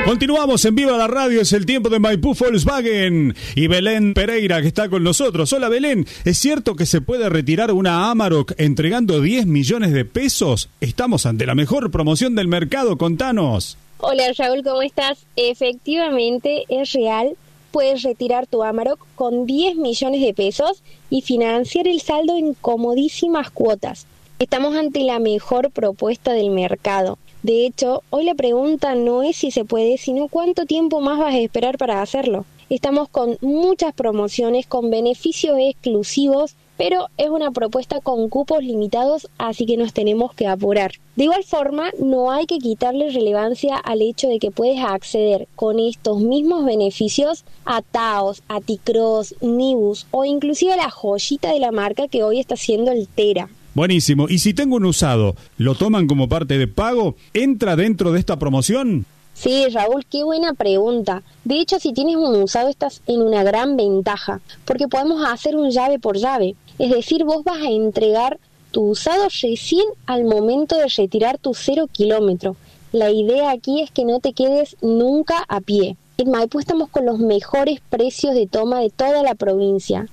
Continuamos en Viva la Radio, es el tiempo de Maipú Volkswagen y Belén Pereira que está con nosotros. Hola Belén, ¿es cierto que se puede retirar una Amarok entregando 10 millones de pesos? Estamos ante la mejor promoción del mercado, contanos. Hola Raúl, ¿cómo estás? Efectivamente es real, puedes retirar tu Amarok con 10 millones de pesos y financiar el saldo en comodísimas cuotas. Estamos ante la mejor propuesta del mercado. De hecho, hoy la pregunta no es si se puede, sino cuánto tiempo más vas a esperar para hacerlo. Estamos con muchas promociones, con beneficios exclusivos, pero es una propuesta con cupos limitados, así que nos tenemos que apurar. De igual forma, no hay que quitarle relevancia al hecho de que puedes acceder con estos mismos beneficios a Taos, a T-Cross, Nibus o inclusive a la joyita de la marca que hoy está siendo el Tera. Buenísimo. ¿Y si tengo un usado, lo toman como parte de pago? ¿Entra dentro de esta promoción? Sí, Raúl, qué buena pregunta. De hecho, si tienes un usado estás en una gran ventaja, porque podemos hacer un llave por llave. Es decir, vos vas a entregar tu usado recién al momento de retirar tu 0 kilómetro. La idea aquí es que no te quedes nunca a pie. En Maipú estamos con los mejores precios de toma de toda la provincia.